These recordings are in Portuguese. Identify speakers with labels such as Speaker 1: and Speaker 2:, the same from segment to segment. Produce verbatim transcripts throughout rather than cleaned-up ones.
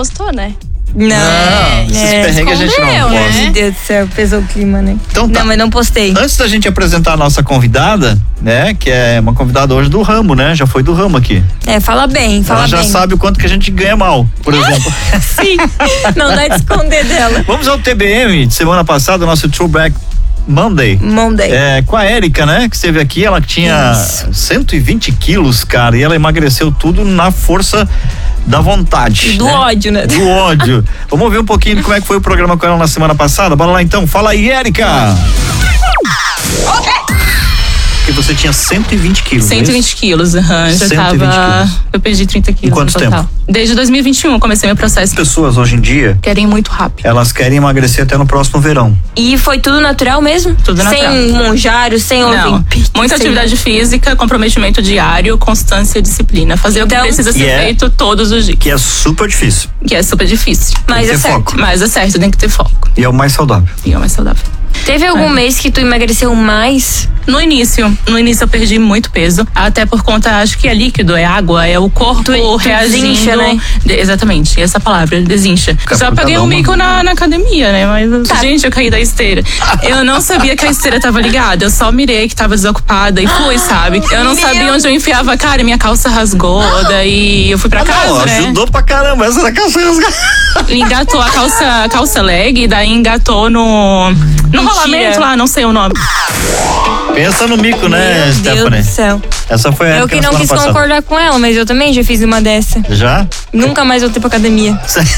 Speaker 1: postou, né?
Speaker 2: Não, não, esses
Speaker 3: é,
Speaker 2: perrengues a gente não posta.
Speaker 3: Né? Meu Deus do céu, pesou o clima, né?
Speaker 2: Então tá.
Speaker 3: Não, mas não postei.
Speaker 2: Antes da gente apresentar a nossa convidada, né? Que é uma convidada hoje do ramo, né? Já foi do ramo aqui.
Speaker 3: É, fala bem, fala
Speaker 2: Ela já
Speaker 3: bem.
Speaker 2: sabe o quanto que a gente ganha mal, por exemplo.
Speaker 3: Sim, não dá de esconder dela.
Speaker 2: Vamos ao T B M de semana passada, nosso Throwback Monday.
Speaker 3: Monday.
Speaker 2: É, com a Érica, né? Que esteve aqui, ela tinha Isso. cento e vinte quilos, cara, e ela emagreceu tudo na força da vontade.
Speaker 3: Do
Speaker 2: né?
Speaker 3: ódio, né?
Speaker 2: Do ódio. Vamos ouvir um pouquinho de como é que foi o programa com ela na semana passada? Bora lá então, fala aí, Érica! Porque você tinha cento e vinte quilos.
Speaker 1: cento e vinte quilos, uhum. Já tava. Quilos. Eu perdi trinta quilos.
Speaker 2: Em quanto
Speaker 1: no total.
Speaker 2: tempo?
Speaker 1: Desde dois mil e vinte e um comecei meu processo.
Speaker 2: As pessoas hoje em dia
Speaker 1: querem muito rápido.
Speaker 2: Elas querem emagrecer até no próximo verão.
Speaker 3: E foi tudo natural mesmo?
Speaker 1: Tudo natural.
Speaker 3: Sem monjário, sem Ozempic.
Speaker 1: Muita sem... atividade física, comprometimento diário, constância e disciplina. Fazer então, o que precisa ser é, feito todos os dias.
Speaker 2: Que é super difícil.
Speaker 1: Que é super difícil.
Speaker 3: Mas é certo.
Speaker 2: Foco.
Speaker 1: Mas é certo, tem que ter foco.
Speaker 2: E é o mais saudável.
Speaker 1: E é o mais saudável.
Speaker 3: Teve algum é. mês que tu emagreceu mais?
Speaker 1: No início, no início eu perdi muito peso, até por conta, acho que é líquido, é água, é o corpo tu, tu reagindo. Desincha, né? De, exatamente, essa palavra, desincha. Só peguei um mico na, na academia, né? Mas, tá. gente, eu caí da esteira. Eu não sabia que a esteira tava ligada, eu só mirei que tava desocupada e fui, sabe? Eu não Meu. sabia onde eu enfiava a cara e minha calça rasgou, daí eu fui pra casa,
Speaker 2: não,
Speaker 1: né?
Speaker 2: Ajudou pra caramba, essa da calça rasgada.
Speaker 1: Engatou a calça, calça leg, daí engatou no, no rolamento lá, não sei o nome.
Speaker 2: Pensa no mico, né,
Speaker 3: Meu
Speaker 2: Stephanie?
Speaker 3: Deus do céu.
Speaker 2: Essa foi a
Speaker 3: Eu que não quis
Speaker 2: passada.
Speaker 3: concordar com ela, mas eu também já fiz uma dessa.
Speaker 2: Já?
Speaker 3: Nunca mais voltei pra academia.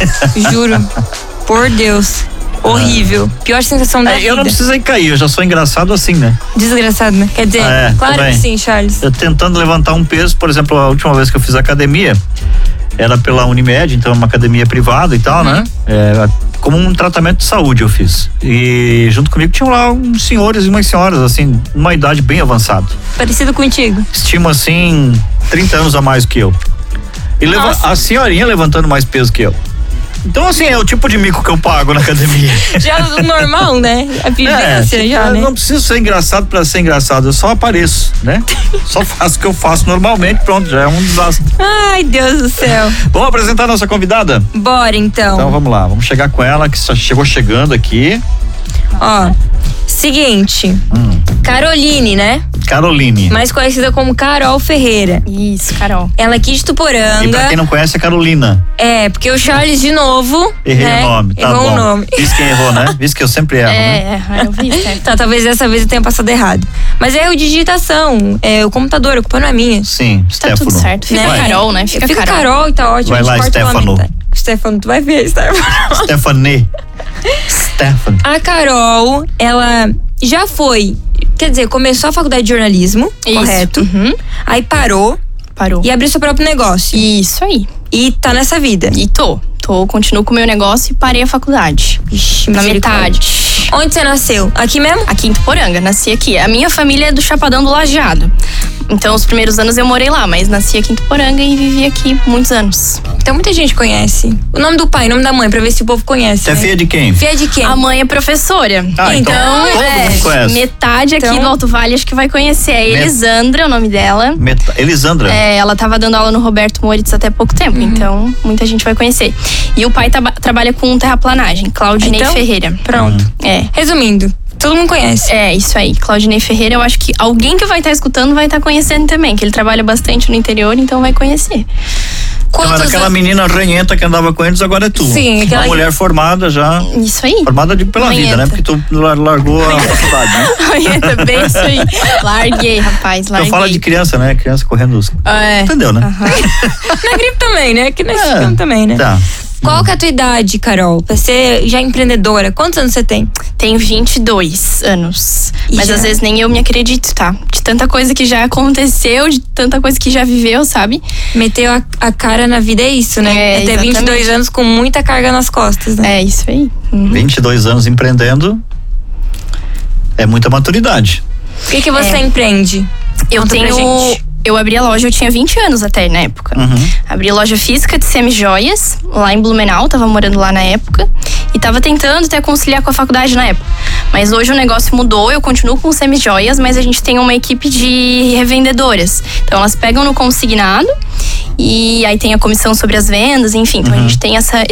Speaker 3: Juro. Por Deus. Horrível. Pior sensação da
Speaker 2: é,
Speaker 3: vida.
Speaker 2: Eu não precisei cair, eu já sou engraçado assim, né?
Speaker 3: Desgraçado, né? Quer dizer,
Speaker 2: é,
Speaker 3: claro
Speaker 2: também.
Speaker 3: que sim, Charles.
Speaker 2: Eu tentando levantar um peso, por exemplo, a última vez que eu fiz academia, era pela Unimed, então uma academia privada e tal, uhum. né? É, como um tratamento de saúde eu fiz. E junto comigo tinham lá uns senhores e umas senhoras, assim, numa idade bem avançada.
Speaker 3: Parecido contigo.
Speaker 2: Estimo assim, trinta anos a mais que eu. E leva, a senhorinha levantando mais peso que eu. Então, assim, é o tipo de mico que eu pago na academia.
Speaker 3: Já normal, né? A vivência é, já,
Speaker 2: eu
Speaker 3: né?
Speaker 2: não preciso ser engraçado pra ser engraçado, eu só apareço, né? Só faço o que eu faço normalmente, pronto, já é um desastre.
Speaker 3: Ai, Deus do céu.
Speaker 2: Vamos apresentar a nossa convidada?
Speaker 3: Bora, então.
Speaker 2: Então, vamos lá, vamos chegar com ela, que só chegou chegando aqui.
Speaker 3: Ó, seguinte, hum. Caroline, né?
Speaker 2: Caroline.
Speaker 3: Mais conhecida como Carol Ferreira.
Speaker 1: Isso, Carol.
Speaker 3: Ela aqui de Tuporanga.
Speaker 2: E pra quem não conhece, é Carolina.
Speaker 3: É, porque o Charles de novo.
Speaker 2: Errei
Speaker 3: né?
Speaker 2: o nome, tá
Speaker 3: Errou
Speaker 2: bom.
Speaker 3: o nome.
Speaker 2: Visto quem errou, né? Visto que eu sempre erro,
Speaker 1: é,
Speaker 2: né?
Speaker 1: É, eu vi. É.
Speaker 3: Tá, talvez dessa vez eu tenha passado errado. Mas é o digitação, é o computador, a culpa não é minha.
Speaker 2: Sim,
Speaker 1: tá
Speaker 2: Stefano.
Speaker 1: tudo certo. Fica
Speaker 3: né?
Speaker 1: Carol, né? Fica,
Speaker 3: Fica
Speaker 1: Carol.
Speaker 3: Carol e tá ótimo.
Speaker 2: Vai lá, Stefano.
Speaker 3: Stefano, tu vai ver, Stefano.
Speaker 2: Stephanie. Stefano.
Speaker 3: A Carol, ela já foi, quer dizer, começou a faculdade de jornalismo,
Speaker 1: Isso.
Speaker 3: correto?
Speaker 1: Uhum.
Speaker 3: Aí parou.
Speaker 1: Parou.
Speaker 3: E abriu seu próprio negócio.
Speaker 1: Isso aí.
Speaker 3: E tá nessa vida.
Speaker 1: E tô. Tô, continuo com o meu negócio e parei a faculdade.
Speaker 3: Ixi,
Speaker 1: na metade.
Speaker 3: Onde você nasceu? Aqui mesmo?
Speaker 1: Aqui em Tuporanga, nasci aqui. A minha família é do Chapadão do Lajeado. Então, os primeiros anos eu morei lá, mas nasci aqui em Tuporanga e vivi aqui muitos anos.
Speaker 3: Então, muita gente conhece. O nome do pai, o nome da mãe, pra ver se o povo conhece.
Speaker 2: Você é
Speaker 3: né?
Speaker 2: filha de quem?
Speaker 3: Filha de quem?
Speaker 1: A mãe é professora.
Speaker 2: Ah, então,
Speaker 1: então
Speaker 2: todo
Speaker 1: é,
Speaker 2: mundo conhece.
Speaker 1: Metade aqui
Speaker 3: então,
Speaker 1: do Alto Vale acho que vai conhecer. É
Speaker 2: Met...
Speaker 1: Elisandra, é o nome dela.
Speaker 2: Meta... Elisandra?
Speaker 1: É, ela tava dando aula no Roberto Moritz até pouco tempo, uhum. então muita gente vai conhecer. E o pai tra trabalha com terraplanagem, Claudinei
Speaker 3: então,
Speaker 1: Ferreira.
Speaker 3: Pronto.
Speaker 1: Uhum. É.
Speaker 3: Resumindo, todo mundo conhece.
Speaker 1: É, isso aí. Claudinei Ferreira, eu acho que alguém que vai estar tá escutando vai estar tá conhecendo também, que ele trabalha bastante no interior, então vai conhecer.
Speaker 2: Então era aquela menina ranhenta que andava com eles, agora é tu.
Speaker 3: Sim, aquela...
Speaker 2: Uma mulher formada já.
Speaker 1: Isso aí.
Speaker 2: Formada de, pela ranhenta. Vida, né? Porque tu largou a faculdade, né?
Speaker 1: Ranhenta, bem isso aí. Larguei, rapaz, larguei.
Speaker 2: Eu falo de criança, né? Criança correndo os...
Speaker 1: É.
Speaker 2: Entendeu, né?
Speaker 3: Uhum. Na gripe também, né? Que nesse
Speaker 2: é.
Speaker 3: filme também, né?
Speaker 2: Tá.
Speaker 3: Qual que é a tua idade, Carol? Pra ser já empreendedora, quantos anos você tem?
Speaker 1: Tenho vinte e dois anos.
Speaker 3: E
Speaker 1: mas
Speaker 3: já?
Speaker 1: Às vezes nem eu me acredito, tá? De tanta coisa que já aconteceu, de tanta coisa que já viveu, sabe?
Speaker 3: Meteu a, a cara na vida, é isso, né?
Speaker 1: É,
Speaker 3: Até vinte e dois anos com muita carga nas costas, né?
Speaker 1: É, isso aí. Uhum.
Speaker 2: vinte e dois anos empreendendo é muita maturidade.
Speaker 3: O que que você
Speaker 1: é.
Speaker 3: empreende?
Speaker 1: Eu
Speaker 3: Conta
Speaker 1: tenho... Eu abri a loja, eu tinha vinte anos até na época.
Speaker 2: Uhum.
Speaker 1: Abri loja física de semi-joias, lá em Blumenau, tava morando lá na época. E tava tentando até conciliar com a faculdade na época. Mas hoje o negócio mudou, eu continuo com semi-joias, mas a gente tem uma equipe de revendedoras. Então elas pegam no consignado e aí tem a comissão sobre as vendas, enfim. Então uhum. a gente tem essa